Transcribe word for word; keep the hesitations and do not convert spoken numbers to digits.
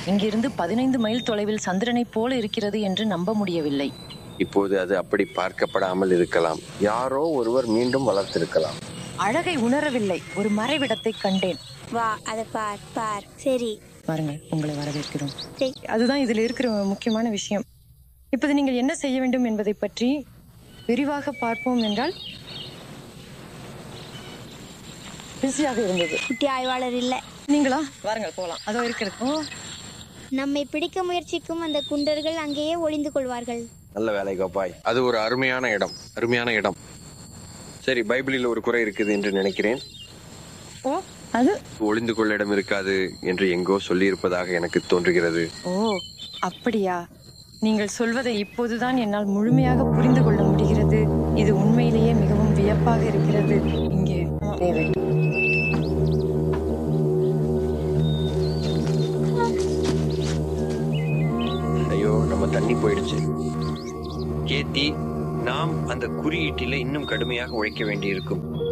இங்கிருந்து பதினைந்து மைல் தொலைவில் சந்திரனை போல இருக்கிறது என்று நம்ப முடியவில்லை. இப்போது அது அப்படி பார்க்கப்படாமல் இருக்கலாம். யாரோ ஒருவர் மீண்டும் வளர்த்திருக்கலாம். அழகை உணரவில்லை. ஒரு மறைவிடத்தை கண்டேன். வா, அதை பார் பார். சரி, பாருங்கள், உங்களை வரவேற்கிறோம். சரி. அதுதான் இதில் இருக்கிற முக்கியமான விஷயம். இப்போது நீங்கள் என்ன செய்ய வேண்டும் என்பதை பற்றி விரிவாக பார்ப்போம் என்றால் பிஸியாக இருந்தது. குட்டி ஆய்வாளர் இல்ல. நீங்களா? வாருங்கள் போலாம். அதோ இருக்கிறது. நம்மை பிடிக்க முயற்சிக்கும் அந்த குண்டர்கள் அங்கேயே ஒளிந்து கொள்வார்கள். நல்ல வேலை கோபாய். அது ஒரு அருமையான இடம், அருமையான இடம். சரி, பைபிளில் ஒரு குறை இருக்குது என்று நினைக்கிறேன். ஓ, அது ஒளிந்து கொள்ள இடம் இருக்காது என்று எங்கோ சொல்லி இருப்பதாக எனக்கு தோன்றுகிறது. ஓ, அப்படியா? நீங்கள் சொல்வதை இப்போதுதான் என்னால் முழுமையாக புரிந்து கொள்ள முடிகிறது. இது உண்மையிலேயே மிகவும் வியப்பாக இருக்கிறது. இங்கே தேவை. ஐயோ, நம்ம தண்ணி போயிடுச்சு. கேத்தி, நாம் அந்த குறியீட்டில இன்னும் கடுமையாக உழைக்க வேண்டியிருக்கும்.